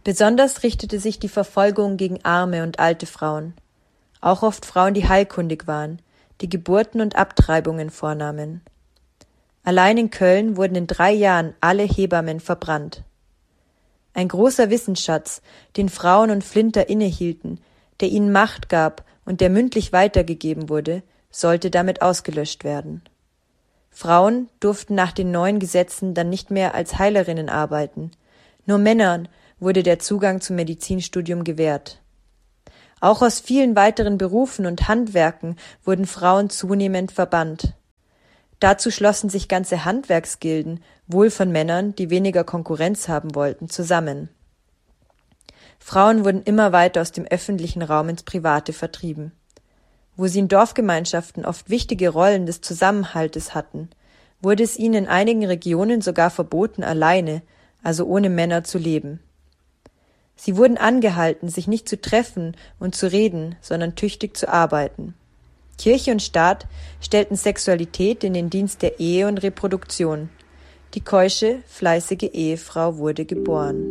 Besonders richtete sich die Verfolgung gegen arme und alte Frauen. Auch oft Frauen, die heilkundig waren, die Geburten und Abtreibungen vornahmen. Allein in Köln wurden in 3 Jahren alle Hebammen verbrannt. Ein großer Wissensschatz, den Frauen und Flinter innehielten, der ihnen Macht gab und der mündlich weitergegeben wurde, sollte damit ausgelöscht werden. Frauen durften nach den neuen Gesetzen dann nicht mehr als Heilerinnen arbeiten. Nur Männern wurde der Zugang zum Medizinstudium gewährt. Auch aus vielen weiteren Berufen und Handwerken wurden Frauen zunehmend verbannt. Dazu schlossen sich ganze Handwerksgilden, wohl von Männern, die weniger Konkurrenz haben wollten, zusammen. Frauen wurden immer weiter aus dem öffentlichen Raum ins Private vertrieben. Wo sie in Dorfgemeinschaften oft wichtige Rollen des Zusammenhaltes hatten, wurde es ihnen in einigen Regionen sogar verboten, alleine, also ohne Männer, zu leben. Sie wurden angehalten, sich nicht zu treffen und zu reden, sondern tüchtig zu arbeiten. Kirche und Staat stellten Sexualität in den Dienst der Ehe und Reproduktion. Die keusche, fleißige Ehefrau wurde geboren.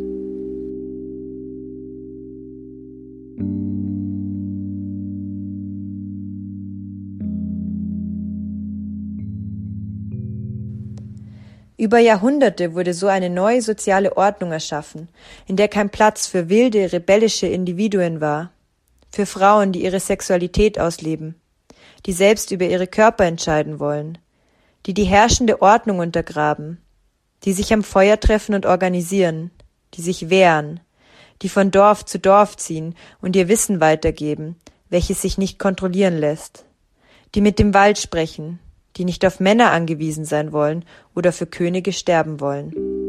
Über Jahrhunderte wurde so eine neue soziale Ordnung erschaffen, in der kein Platz für wilde, rebellische Individuen war, für Frauen, die ihre Sexualität ausleben, die selbst über ihre Körper entscheiden wollen, die die herrschende Ordnung untergraben, die sich am Feuer treffen und organisieren, die sich wehren, die von Dorf zu Dorf ziehen und ihr Wissen weitergeben, welches sich nicht kontrollieren lässt, die mit dem Wald sprechen, die nicht auf Männer angewiesen sein wollen oder für Könige sterben wollen.